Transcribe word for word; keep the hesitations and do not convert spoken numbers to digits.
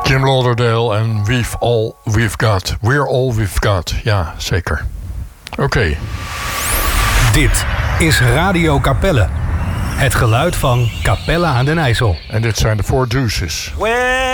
Jim Lauderdale en We've All We've Got. We're All We've Got. Ja, zeker. Oké. Okay. Dit is Radio Capelle. Het geluid van Capelle aan den IJssel. En dit zijn de Four Deuces.